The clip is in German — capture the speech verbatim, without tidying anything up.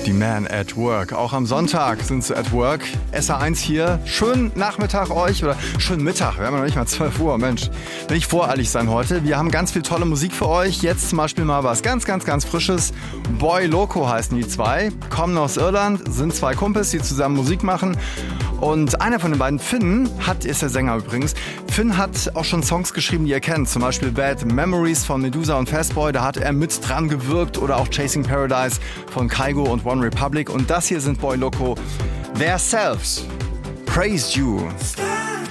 Die Man at Work. Auch am Sonntag sind sie at Work. S A eins hier. Schönen Nachmittag euch oder schönen Mittag. Wir haben ja noch nicht mal zwölf Uhr. Mensch, will ich voreilig sein heute. Wir haben ganz viel tolle Musik für euch. Jetzt zum Beispiel mal was ganz, ganz, ganz Frisches. Boy Loco heißen die zwei. Kommen aus Irland, sind zwei Kumpels, die zusammen Musik machen. Und einer von den beiden, Finn, hat, ist der Sänger übrigens, Finn hat auch schon Songs geschrieben, die ihr kennt. Zum Beispiel Bad Memories von Medusa und Fastboy, da hat er mit dran gewirkt. Oder auch Chasing Paradise von Kygo und One Republic. Und das hier sind Boy Loco. Their selves praised you.